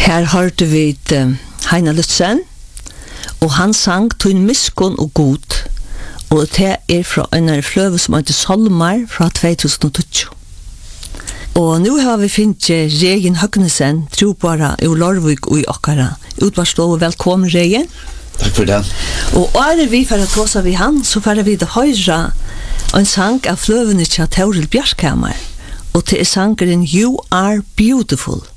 Her hørte vi Heina Lutzen, og han sang «Tun miskun og god», og det fra en fløve som heter Solmar fra 2020. Og nu har vi finnet Regin Høgnesen, trobara i Lorvik og i Akkara. Utvarstå og velkommen, Regin. Takk for det. Og vi for å ta oss av han, så får vi det høyre en sang av fløvene til Tauril Bjarkhamar, og til sangeren «You Are Beautiful».